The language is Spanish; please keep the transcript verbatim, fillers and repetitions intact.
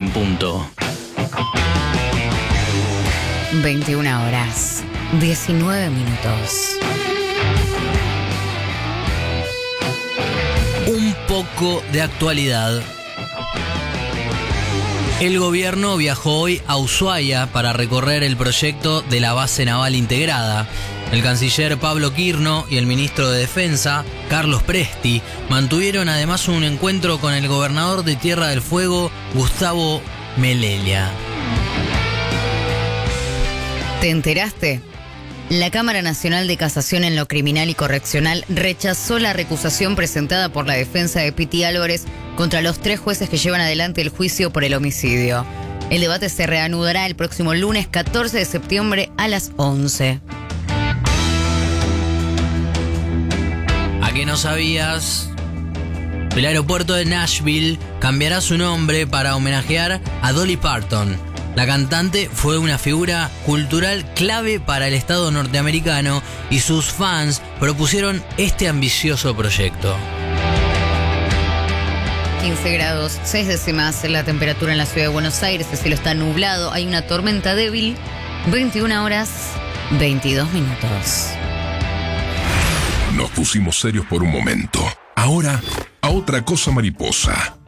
en punto. veintiuna horas, diecinueve minutos. Un poco de actualidad. El gobierno viajó hoy a Ushuaia para recorrer el proyecto de la base naval integrada. El canciller Pablo Quirno y el ministro de Defensa, Carlos Presti, mantuvieron además un encuentro con el gobernador de Tierra del Fuego, Gustavo Melella. ¿Te enteraste? La Cámara Nacional de Casación en lo Criminal y Correccional rechazó la recusación presentada por la defensa de Piti Álvarez contra los tres jueces que llevan adelante el juicio por el homicidio. El debate se reanudará el próximo lunes catorce de septiembre a las once. ¿A qué no sabías? El aeropuerto de Nashville cambiará su nombre para homenajear a Dolly Parton. La cantante fue una figura cultural clave para el Estado norteamericano y sus fans propusieron este ambicioso proyecto. quince grados, seis décimas la temperatura en la ciudad de Buenos Aires, el cielo está nublado, hay una tormenta débil, veintiuna horas, veintidós minutos. Nos pusimos serios por un momento. Ahora, a otra cosa mariposa.